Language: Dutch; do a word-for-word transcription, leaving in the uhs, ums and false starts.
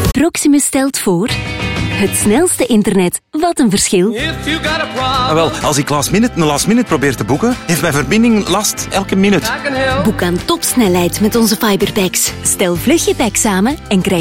Proximus stelt voor... Het snelste internet. Wat een verschil. Ah, wel, als ik last minute een last minute probeer te boeken, heeft mijn verbinding last elke minuut. Boek aan topsnelheid met onze fiberpacks. Stel vlug je pack samen en krijg